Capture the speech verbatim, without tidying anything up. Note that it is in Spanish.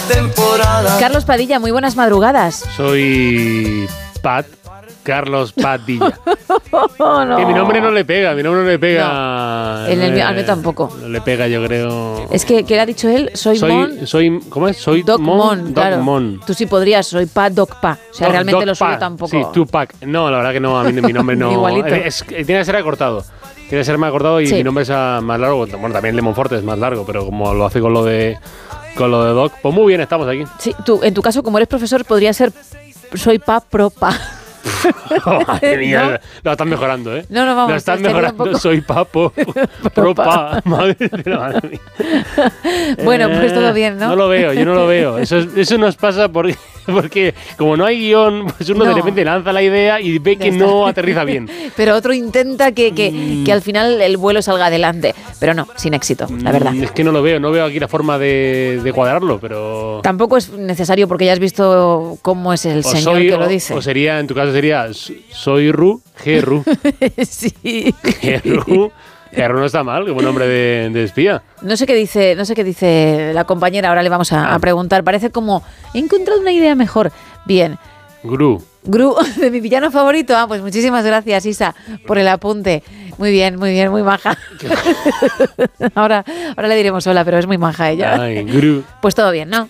temporada. Carlos Padilla, muy buenas madrugadas. Soy Pat, Carlos Padilla. Oh, no. Que mi nombre no le pega, mi nombre no le pega. No. En el mío, al mío tampoco. No le pega, yo creo. Es que, ¿qué ha dicho él? Soy, soy Mon. Soy, ¿cómo es? Soy Doc Mon, Mon. claro. Doc Mon. Tú sí podrías, soy Pa Doc Pa. O sea, Doc, realmente Doc lo suyo Pa. tampoco. Sí, Tupac. No, la verdad que no, a mí mi nombre no. Igualito. Es, es, tiene que ser acortado. Tiene que ser más acortado y Sí. mi nombre es ah, más largo. Bueno, también de Monforte es más largo, pero como lo hace con lo de con lo de Doc, pues muy bien, estamos aquí. Sí, tú, en tu caso, como eres profesor, podría ser soy Pa Pro Pa. Oh, madre mía, ¿No? lo están mejorando, ¿eh? No, no, vamos. Lo están sería un mejorando. poco- Soy papo. Propa. Madre de la madre mía. Bueno, pues todo bien, ¿no? No lo veo, yo no lo veo. Eso, es- eso nos pasa porque, porque como no hay guión, pues uno No. de repente lanza la idea y ve Ya que está. no aterriza bien. Pero otro intenta que, que, Mm. que al final el vuelo salga adelante. Pero no, sin éxito, la verdad. Mm, Es que no lo veo, no veo aquí la forma de, de cuadrarlo, pero... Tampoco es necesario porque ya has visto cómo es el O señor soy, que lo o- dice. O sería, en tu caso sería, soy Ru, G. Ru. Sí. G. Ru. G. Ru no está mal, como nombre de, de espía. No sé qué dice, no sé qué dice la compañera, ahora le vamos a, a preguntar. Parece como he encontrado una idea mejor. Bien. Gru. Gru, de mi villano favorito. Ah, pues muchísimas gracias, Isa, por el apunte. Muy bien, muy bien, muy maja. ahora, ahora le diremos hola, pero es muy maja ella. Ay, Gru. Pues todo bien, ¿no?